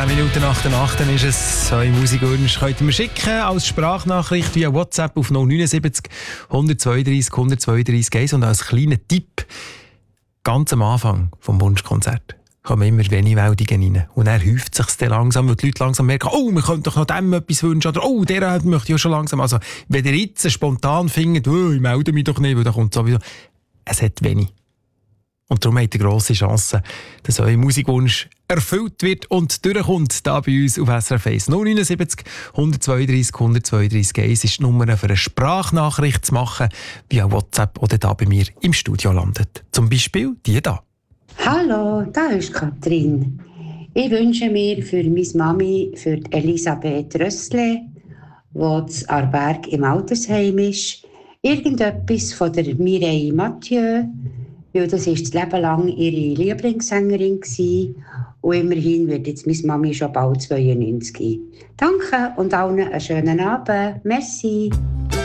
10 Minuten nach der 8 ist es. Eure Musikwünsche könnt ihr mir schicken als Sprachnachricht via WhatsApp auf 079 132 132 1. Und als kleiner Tipp, ganz am Anfang vom Wunschkonzert kommen immer wenig Meldungen rein. Und dann häuft es sich dann langsam, weil die Leute langsam merken, oh, wir können doch noch dem etwas wünschen. Oder oh, der möchte ich ja schon langsam. Also, wenn ihr jetzt spontan findet, oh, ich melde mich doch nicht, weil da kommt sowieso. Es hat wenig. Und darum habt ihr grosse Chance, dass euer Musikwunsch erfüllt wird und durchkommt da bei uns auf SRF 1. 079 132 132 1 ist die Nummer für eine Sprachnachricht zu machen, via WhatsApp oder da bei mir im Studio landet. Zum Beispiel die da. Hallo, da ist Katrin. Ich wünsche mir für meine Mami, für Elisabeth Rössle, die in Aarberg im Altersheim ist, irgendetwas von der Mireille Mathieu, weil das ist das Leben lang ihre Lieblingssängerin gewesen. Und immerhin wird jetzt meine Mami schon bald 92. Danke und allen einen schönen Abend. Merci.